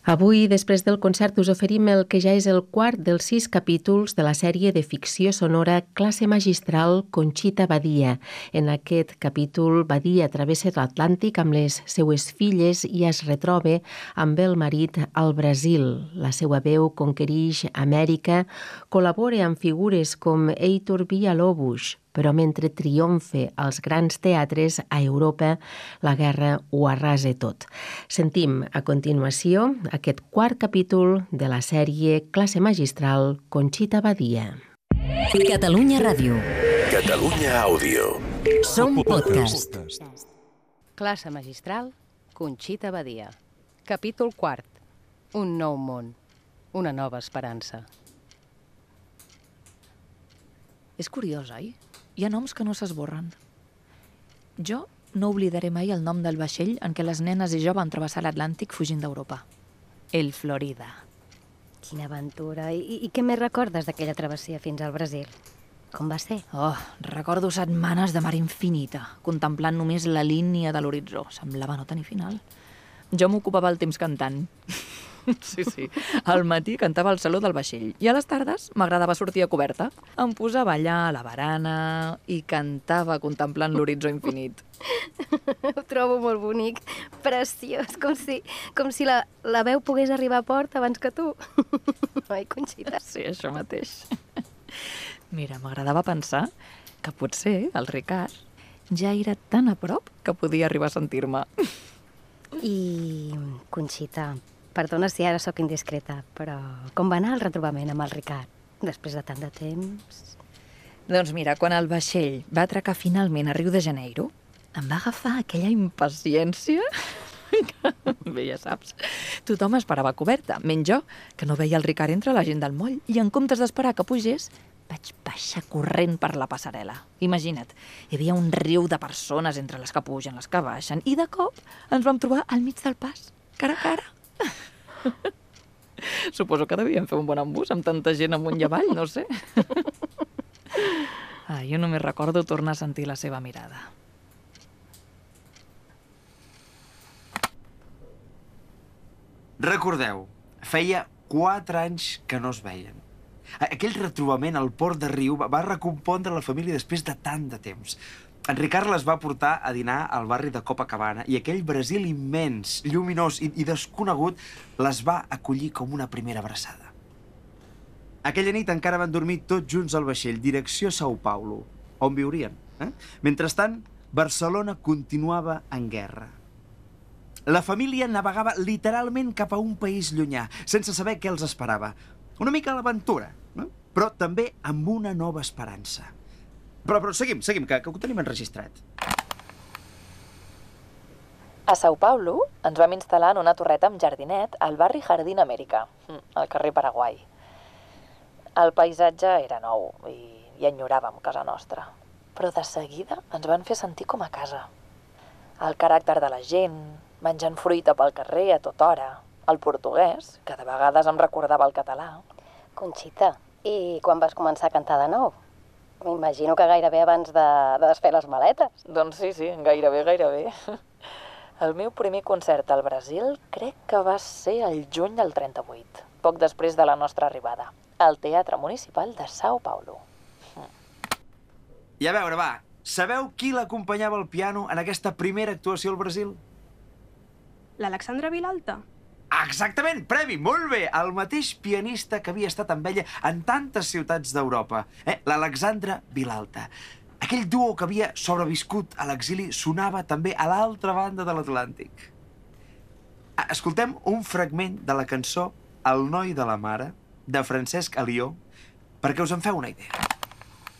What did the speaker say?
Avui, després del concert, us oferim el que ja és el quart dels 6 capítols de la sèrie de ficció sonora Classe magistral Conxita Badia. En aquest capítol, Badia travessa l'Atlàntic amb les seues filles i es retroba amb el marit al Brasil. La seva veu conquerix Amèrica, col·labora amb figures com Heitor Villa-Lobos, però mentre triomfe als grans teatres a Europa, la guerra ho arrasa tot. Sentim a continuació aquest quart capítol de la sèrie Classe magistral Conxita Badia. Catalunya Ràdio. Catalunya Àudio. Som podcast. Classe magistral Conxita Badia. Capítol quart. Un nou món. Una nova esperança. És curiós, oi? Hi ha noms que no s'esborren. Jo no oblidaré mai el nom del vaixell en què les nenes i jo vam travessar l'Atlàntic fugint d'Europa. El Florida. Quina aventura. I què més recordes d'aquella travessia fins al Brasil? Com va ser? Oh, recordo setmanes de mar infinita, contemplant només la línia de l'horitzó. Semblava no tenir final. Jo m'ocupava el temps cantant. Sí. Al matí cantava al saló del vaixell i a les tardes m'agradava sortir a coberta. Em posava allà a la barana i cantava contemplant l'horitzó infinit. Ho trobo molt bonic, preciós, com si la veu pogués arribar a port abans que tu. Oi, Conxita? Sí, això mateix. Mira, m'agradava pensar que potser el Ricard ja era tan a prop que podia arribar a sentir-me. I, Conxita, perdona si ara sóc indiscreta, però com va anar el retrobament amb el Ricard, després de tant de temps? Doncs mira, quan el vaixell va atracar finalment a Rio de Janeiro, em va agafar aquella impaciència que, bé, ja saps, tothom esperava coberta, menys jo, que no veia el Ricard entre la gent del moll, i en comptes d'esperar que pugés, vaig baixar corrent per la passarel·la. Imagina't, hi havia un riu de persones entre les que pugen, les que baixen, i de cop ens vam trobar al mig del pas, cara a cara. Suposo que devíem fer un bon embús amb tanta gent amunt i avall, no sé. Jo només recordo tornar a sentir la seva mirada. Recordeu, feia 4 anys que no es veien. Aquell retrobament al port de Riu va recompondre la família després de tant de temps. En Ricard les va portar a dinar al barri de Copacabana i aquell Brasil immens, lluminós i desconegut les va acollir com una primera abraçada. Aquella nit encara van dormir tots junts al vaixell, direcció São Paulo, on viurien. Mentrestant, Barcelona continuava en guerra. La família navegava literalment cap a un país llunyà, sense saber què els esperava. Una mica a l'aventura, però també amb una nova esperança. Però seguim, que ho tenim enregistrat. A São Paulo ens vam instal·lar en una torreta amb jardinet al barri Jardín Amèrica, al carrer Paraguai. El paisatge era nou i enyoràvem casa nostra, però de seguida ens van fer sentir com a casa. El caràcter de la gent, menjant fruita pel carrer a tota hora, el portuguès, que de vegades em recordava el català. Conxita, i quan vas començar a cantar de nou? M'imagino que gairebé abans de desfer les maletes. Doncs sí, gairebé. El meu primer concert al Brasil crec que va ser el juny del 38, poc després de la nostra arribada, al Teatre Municipal de São Paulo. I a veure, va, sabeu qui l'acompanyava al piano en aquesta primera actuació al Brasil? L'Alexandra Vilalta? Exactament, Premi, molt bé! El mateix pianista que havia estat amb ella en tantes ciutats d'Europa, l'Alexandra Vilalta. Aquell duo que havia sobreviscut a l'exili sonava també a l'altra banda de l'Atlàntic. Escoltem un fragment de la cançó El noi de la mare, de Francesc Alió, perquè us en feu una idea.